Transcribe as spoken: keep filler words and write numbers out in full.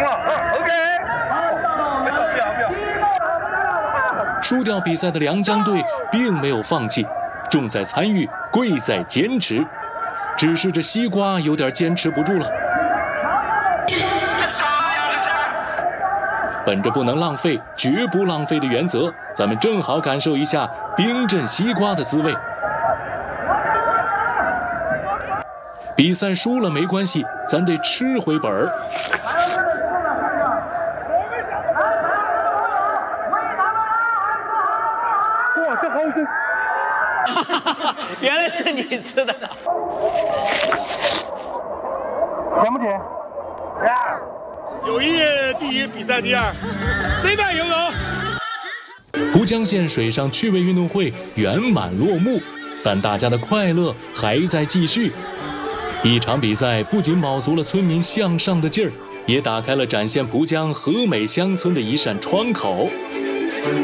OK。 输掉比赛的良江队并没有放弃，重在参与，贵在坚持。只是这西瓜有点坚持不住了。本着不能浪费、绝不浪费的原则，咱们正好感受一下冰镇西瓜的滋味。比赛输了没关系，咱得吃回本儿。 哇，这好吃！ 原来是你吃的。 甜不甜？呀！ 友谊第一，比赛第二，谁败犹荣。 蒲江县水上趣味运动会圆满落幕，但大家的快乐还在继续。一场比赛不仅卯足了村民向上的劲儿，也打开了展现蒲江和美乡村的一扇窗口。